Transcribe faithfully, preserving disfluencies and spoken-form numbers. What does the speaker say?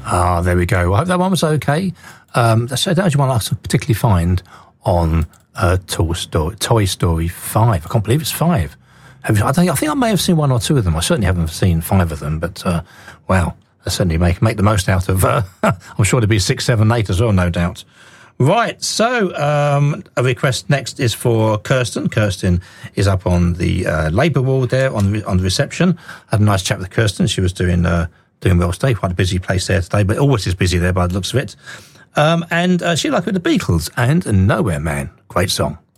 Ah, there we go. I hope that one was okay. Um, that's the only one I could particularly find on uh, Toy Story, Toy Story five. I can't believe it's five. Have you, I, think, I think I may have seen one or two of them. I certainly haven't seen five of them, but uh, wow, I certainly make make the most out of. Uh, I'm sure there'll be six, seven, eight as well, no doubt. Right, so um, a request next is for Kirsten. Kirsten is up on the uh, Labour ward there on the, on the reception. I had a nice chat with Kirsten. She was doing uh, doing well today. Quite a busy place there today, but always is busy there by the looks of it. Um, and uh, she liked with the Beatles and Nowhere Man. Great song.